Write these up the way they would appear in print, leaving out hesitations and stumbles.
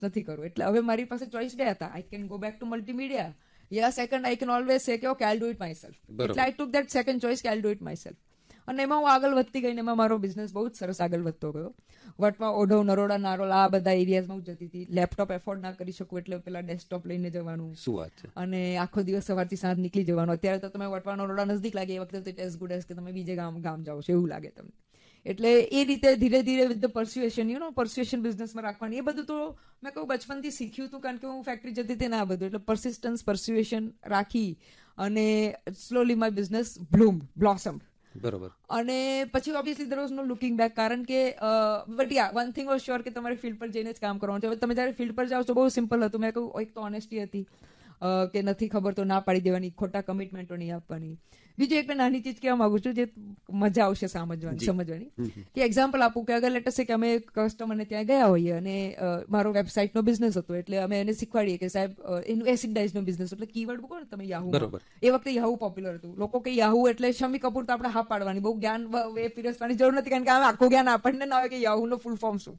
નથી કરવું. એટલે હવે મારી પાસે ચોઇસ બે હતા. I can go back to multimedia, yeah second I can always say કે okay I do it my self. એટલે આઈ ટુક દેટ સેકન્ડ ચોઇસ કે I do it my self. અને એમાં હું આગળ વધતી ગઈ ને એમાં મારો બિઝનેસ બહુ જ સરસ આગળ વધતો ગયો. વટમાં ઓઢવ, નરોડા, નારોલ આ બધા એરિયાઝમાં હું જતી હતી. લેપટોપ એફોર્ડ ના કરી શકું એટલે પેલા ડેસ્કટોપ લઈને જવાનું. શું વાત છે. અને આખો દિવસ સવારથી સાંજ નીકળી જવાનું. અત્યારે તો તમે વટવા, નરોડા નજદીક લાગે, એ વખતે એઝ ગુડ એઝ કે તમે બીજે ગામ જાઓ છો એવું લાગે તમને. એટલે એ રીતે ધીરે ધીરે વિથ ધ પરસ્યુએશન, પરસ્યુએશન બિઝનેસમાં રાખવાની, એ બધું તો મેં કહું બચપનથી શીખ્યું હતું, કારણ કે હું ફેક્ટરી જતી હતી ને આ બધું. એટલે પરસિસ્ટન્સ, પરસ્યુએશન રાખી અને સ્લોલી માય બિઝનેસ બ્લોસમ્ડ. બરોબર. અને પછી obviously there was no looking back, કારણ કે but yeah one thing was sure કે તમારે ફિલ્ડ પર જઈને જ કામ કરવાનું છે. હવે તમે જ્યારે ફિલ્ડ પર જાઓ છો બહુ સિમ્પલ હતું. મેં કહ્યું એક તો ઓનેસ્ટી હતી કે નથી ખબર તો ના પાડી દેવાની, ખોટા કમિટમેન્ટો નહીં આપવાની. બીજું એક મેં નાની ચીજ કહેવા માંગુ છું જે મજા આવશે સમજવાની કે એક્ઝામ્પલ આપું કે અગર લેટર છે કે અમે કસ્ટમરને ત્યાં ગયા હોઈએ અને મારો વેબસાઇટનો બિઝનેસ હતો, એટલે અમે એને શીખવાડીએ કે સાહેબ એનું એસિડ ડાઇઝનો બિઝનેસ, એટલે કીવર્ડ મૂકો ને તમે યાહુ. એ વખતે યાહુ પોપ્યુલર હતું. લોકો કે યાહુ એટલે શમી કપૂર, તો આપણે હા પાડવાની, બહુ જ્ઞાન એ પીરસવાની જરૂર નથી, કારણ કે આખું જ્ઞાન આપણને ના હોય કે યાહુનો ફૂલ ફોર્મ શું.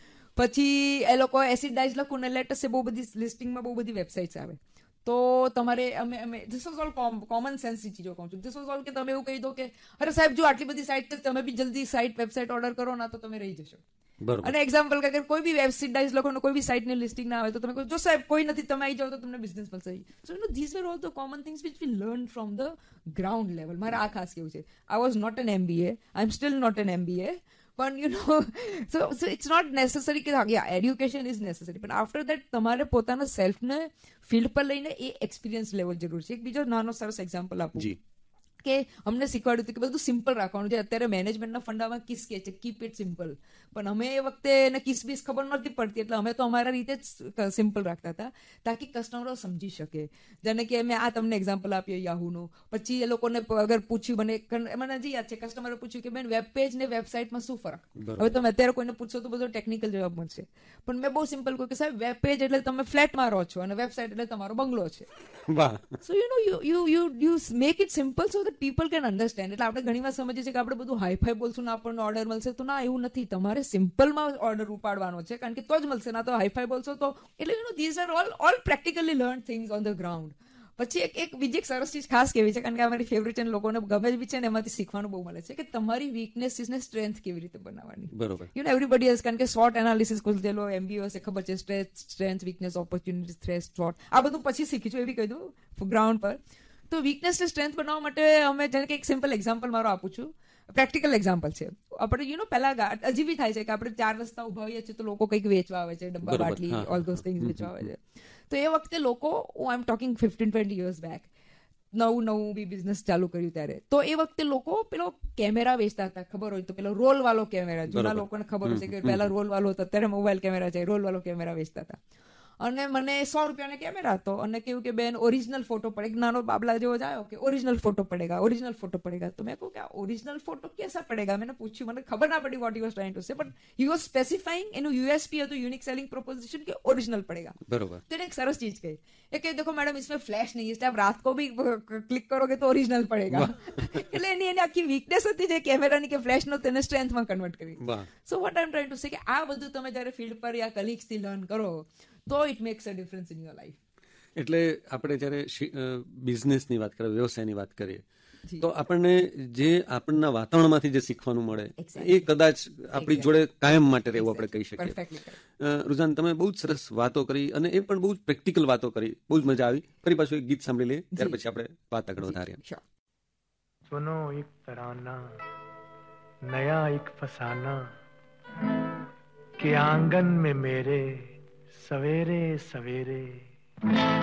પછી એ લોકો એસિડ ડાઇઝ લખું ને લેટર છે, બહુ બધી લિસ્ટિંગમાં બહુ બધી વેબસાઇટ્સ આવે. તો તમારે અમે ધીસ વોઝ ઓલ કોમન સેન્સની ચીજો કહું છું. ધીસ વોઝ ઓલ કે તમે એવું કહી દો કે અરે સાહેબ જો આટલી બધી સાઇટ છે, તમે બી જલ્દી વેબસાઇટ ઓર્ડર કરો ના તો તમે રહી જશો. અને એક્ઝામ્પલ કે અગર કોઈ બી વેબસાઇટ ડાઇઝ લખો ને કોઈ બી સાઇટની લિસ્ટિંગ ના આવે તો તમે કહો જો સાહેબ કોઈ નથી, તમે આવી જાઓ તો તમને બિઝનેસ મળશે. So this wear all the common things which we learn from the ground level. મારે આ ખાસ કેવું છે, I was not N MBA, I M steel not N MBA. પણ so it's not necessary કે એડ્યુકેશન ઇઝ નેસેસરી, પણ after that તમારે પોતાના સેલ્ફને ફિલ્ડ પર લઈને એ એક્સપિરિયન્સ લેવો જરૂર છે. એક બીજો નાનો સરસ એક્ઝામ્પલ આપું કે અમને શીખવાડ્યું હતું કે બધું સિમ્પલ રાખવાનું છે. અત્યારે મેનેજમેન્ટના ફંડામાં કિસ કે છે, કીપ ઇટ સિમ્પલ, પણ અમે એ વખતે એને કિસ બીસ ખબર નહોતી પડતી, એટલે અમે તો અમારા રીતે જ સિમ્પલ રાખતા હતા તાકી કસ્ટમરો સમજી શકે. જેને કે મેં આ તમને એક્ઝામ્પલ આપ્યું યાહુનું. પછી એ લોકોને અગર પૂછ્યું, મને હજી યાદ છે, કસ્ટમરે પૂછ્યું કે બેન વેબ પેજ ને વેબસાઇટમાં શું ફરક. હવે તમે અત્યારે કોઈને પૂછશો તો બધો ટેકનિકલ જવાબ મળશે, પણ મેં બહુ સિમ્પલ કહ્યું કે સાહેબ વેબ પેજ એટલે તમે ફ્લેટમાં રહો છો અને વેબસાઇટ એટલે તમારો બંગલો છે. So you make it simple so people can understand. એટલે આપણે ઘણી વાર સમજીએ છીએ કે આપણે બધું હાઈફાઈ બોલશું ને આપણને ઓર્ડર મળશે, તો ના, એવું નથી. તમારે સિમ્પલમાં ઓર્ડર ઉપાડવાનો છે, કારણ કે તો જ મળશે, ના તો હાઈફાઈ બોલશો તો. એટલે these are all practically learn things on the ground. પછી એક બીજી એક સરસ ચીજ ખાસ કેવી છે, કારણ કે આ મારી ફેવરેટ છે, લોકોને ગમે બી છે ને, એમાંથી શીખવાનું બહુ મળે છે કે તમારી વીકનેસીસને સ્ટ્રેન્થ કેવી રીતે બનાવવાની. બરોબર. એવરીબડી એલ્સ, કારણ કે SWOT એનાલિસિસ જેલો MBA હશે, ખબર છે, strength, weakness, opportunity, threat, SWOT. આ બધું પછી શીખીશું, એવી કહી દઉં ગ્રાઉન્ડ પર. તો વીકનેસને સ્ટ્રેન્થ બનાવવા માટે અમે જેને કે એક સિમ્પલ એક્ઝામ્પલ મારો આપું છું, પ્રેક્ટિકલ એક્ઝામ્પલ છે. આપણે પહેલા હજી બી થાય છે કે આપણે 4 રસ્તા ઉભા હોઈએ છીએ તો લોકો કંઈક વેચવા આવે છે, ડબ્બા, બાટલી, ઓલ ધોઝ થિંગ્સ વેચવા આવે છે. તો એ વખતે લોકો, આઈ એમ ટોકિંગ 15-20 years બેક, નવું બી બિઝનેસ ચાલુ કર્યું ત્યારે, તો એ વખતે લોકો પેલો કેમેરા વેચતા હતા. ખબર હોય તો પેલો રોલ વાળો કેમેરા, જૂના લોકોને ખબર હશે કે પહેલા રોલ વાળો હતો, અત્યારે મોબાઈલ કેમેરા છે, રોલ વાળો કેમેરા વેચતા હતા. અને મને 100 રૂપિયાનો કેમેરા હતો અને કેવું કે બેન ઓરિજિનલ ફોટો પડે, નાનો બાબલા જેવો જ આવ્યો કે ઓરિજિનલ ફોટો પડેગા. તો મેં કહું કે ઓરિજિનલ ફોટો કેસા પડેગા. મેં પૂછ્યું, મને ખબર ના પડી what he was trying to say, but he was specifying, એનું USP હતું, યુનિક સેલિંગ પ્રોપોઝિશન, કે ઓરિજિનલ પડેગા. બરોબર. તો એને એક સરસ ચીજ કહી, એ કહે દેખો મેડમ इसमें फ्लैश नहीं है, इसलिए आप रात को भी क्लिक करोगे तो ओरिजिनल पड़ेगा. એટલે એની આખી વીકનેસ હતી જે કેમેરાની કે ફ્લેશ નો, તેને સ્ટ્રેન્થમાં કન્વર્ટ કરી. So what I M trying to say કે આ બધું તમે જ્યારે ફિલ્ડ પર યા કલીગ્સ થી લર્ન કરો તો it max a difference in your life. એટલે આપણે જ્યારે બિઝનેસની વાત કરીએ, વ્યવસાયની વાત કરીએ, તો આપણને જે આપણના વાતાવરણમાંથી જે શીખવાનું મળે એ કદાચ આપણી જોડે કાયમ માટે રહેવું આપણે કહી શકીએ. રુઝાન, તમે બહુ જ સરસ વાતો કરી અને એ પણ બહુ જ પ્રેક્ટિકલ વાતો કરી, બહુ જ મજા આવી. ફરી પાછું એક ગીત સાંભળી લઈએ, ત્યાર પછી આપણે વાત આગળ વધારીએ. સુનો એક તરાના, નયા એક ફસાના, કે આંગન में मेरे सवेरे सवेरे